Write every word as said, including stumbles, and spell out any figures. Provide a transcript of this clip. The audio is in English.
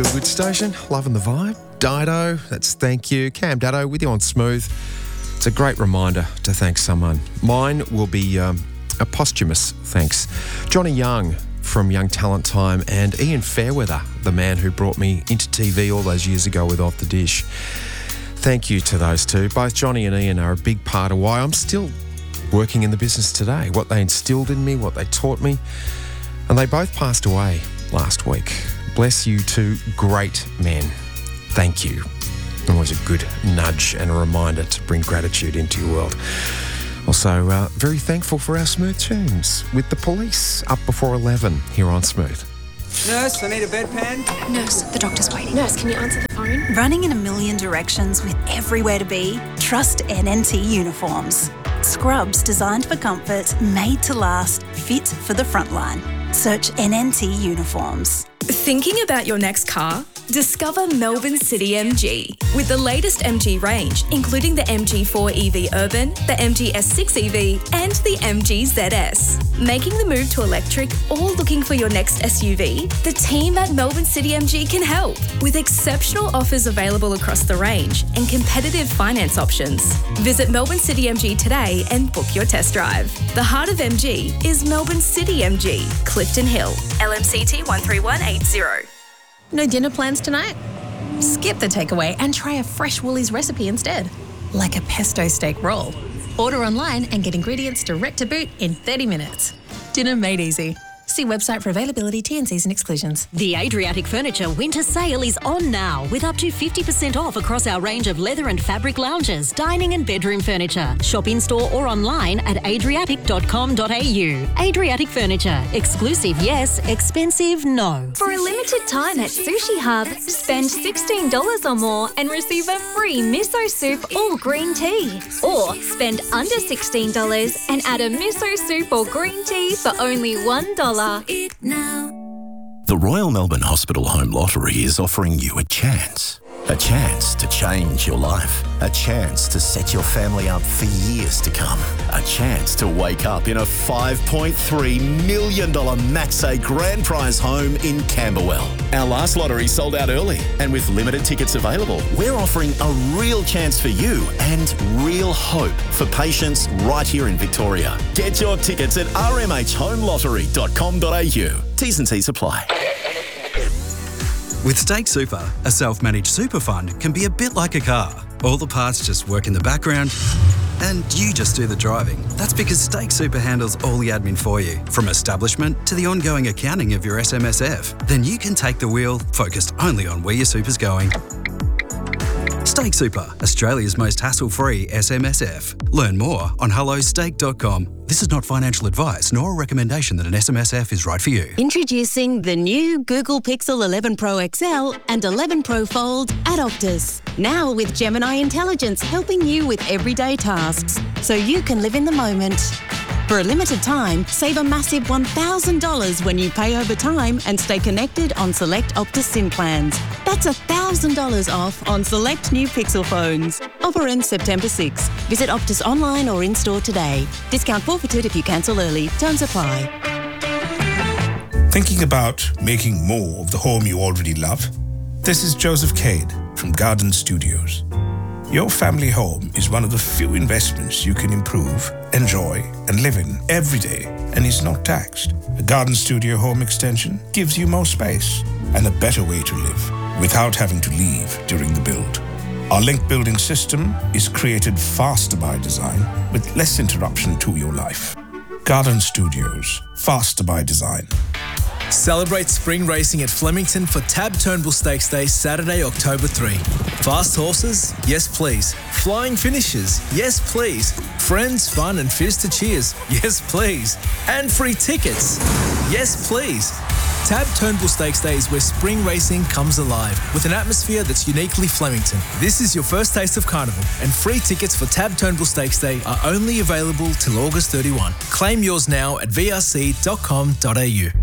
Good station, loving the vibe. Dido, that's thank you. Cam Daddo with you on Smooth. It's a great reminder to thank someone. Mine will be um, a posthumous thanks. Johnny Young from Young Talent Time and Ian Fairweather, the man who brought me into T V all those years ago with Off the Dish. Thank you to those two. Both Johnny and Ian are a big part of why I'm still working in the business today, what they instilled in me, what they taught me. And they both passed away last week. Bless you two great men. Thank you. Always a good nudge and a reminder to bring gratitude into your world. Also, uh, very thankful for our Smooth tunes with The Police up before eleven here on Smooth. Nurse, I need a bedpan. Nurse, the doctor's waiting. Nurse, can you answer the phone? Running in a million directions with everywhere to be? Trust N N T Uniforms. Scrubs designed for comfort, made to last, fit for the front line. Search N N T Uniforms. Thinking about your next car? Discover Melbourne City M G. With the latest M G range, including the M G four E V Urban, the M G S six E V and the M G Z S. Making the move to electric or looking for your next S U V? The team at Melbourne City M G can help. With exceptional offers available across the range and competitive finance options. Visit Melbourne City M G today and book your test drive. The heart of M G is Melbourne City M G, Clifton Hill, L M C T one three one eight zero. No dinner plans tonight? Skip the takeaway and try a fresh Woolies recipe instead, like a pesto steak roll. Order online and get ingredients direct to boot in thirty minutes. Dinner made easy. See website for availability, T and Cs and exclusions. The Adriatic Furniture winter sale is on now with up to fifty percent off across our range of leather and fabric lounges, dining and bedroom furniture. Shop in-store or online at adriatic dot com dot a u. Adriatic Furniture. Exclusive, yes. Expensive, no. For a limited time at Sushi Hub, spend sixteen dollars or more and receive a free miso soup or green tea. Or spend under sixteen dollars and add a miso soup or green tea for only one dollar. The Royal Melbourne Hospital Home Lottery is offering you a chance. A chance to change your life. A chance to set your family up for years to come. A chance to wake up in a five point three million dollars Maxay grand prize home in Camberwell. Our last lottery sold out early, and with limited tickets available, we're offering a real chance for you and real hope for patients right here in Victoria. Get your tickets at r m h home lottery dot com dot a u. T's and C's apply. With Stake Super, a self-managed super fund can be a bit like a car. All the parts just work in the background and you just do the driving. That's because Stake Super handles all the admin for you, from establishment to the ongoing accounting of your S M S F. Then you can take the wheel, focused only on where your super's going. Stake Super, Australia's most hassle-free S M S F. Learn more on hello stake dot com. This is not financial advice nor a recommendation that an S M S F is right for you. Introducing the new Google Pixel eleven Pro X L and eleven Pro Fold at Optus. Now with Gemini Intelligence helping you with everyday tasks so you can live in the moment. For a limited time, save a massive one thousand dollars when you pay over time and stay connected on select Optus SIM plans. That's one thousand dollars off on select new Pixel phones. Offer ends September sixth. Visit Optus online or in-store today. Discount forfeited if you cancel early. Terms apply. Thinking about making more of the home you already love? This is Joseph Cade from Garden Studios. Your family home is one of the few investments you can improve, enjoy, and live in every day, and is not taxed. A Garden Studio home extension gives you more space and a better way to live without having to leave during the build. Our link building system is created faster by design with less interruption to your life. Garden Studios, faster by design. Celebrate spring racing at Flemington for Tab Turnbull Stakes Day, Saturday, October third. Fast horses? Yes, please. Flying finishes? Yes, please. Friends, fun and fizz to cheers? Yes, please. And free tickets? Yes, please. Tab Turnbull Stakes Day is where spring racing comes alive with an atmosphere that's uniquely Flemington. This is your first taste of carnival, and free tickets for Tab Turnbull Stakes Day are only available till August thirty-first. Claim yours now at v r c dot com dot a u.